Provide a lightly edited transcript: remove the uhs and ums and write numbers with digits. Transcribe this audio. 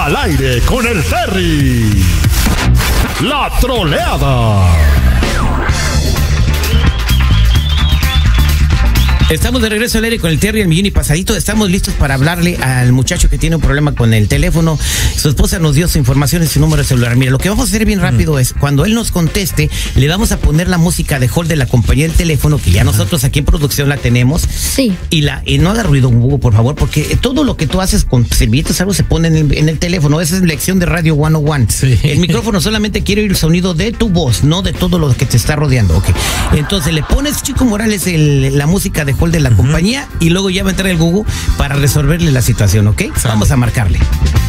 Al aire con el Terry. La troleada. Estamos de regreso al aire con el Terry, el millón y pasadito. Estamos listos para hablarle al muchacho que tiene un problema con el teléfono. Su esposa nos dio su información y su número de celular. Mira, lo que vamos a hacer bien rápido es, cuando él nos conteste, le vamos a poner la música de hold de la compañía del teléfono, que ya nosotros aquí en producción la tenemos. Sí. Y no haga ruido, Hugo, por favor, porque todo lo que tú haces con servilletas, algo se pone en el teléfono. Esa es lección de Radio 101. Sí. El micrófono solamente quiere oír el sonido de tu voz, no de todo lo que te está rodeando. Ok. Entonces le pones, Chico Morales, la música de hold de la compañía, y luego ya va a entrar el Google para resolverle la situación, ¿ok? Sale. Vamos a marcarle.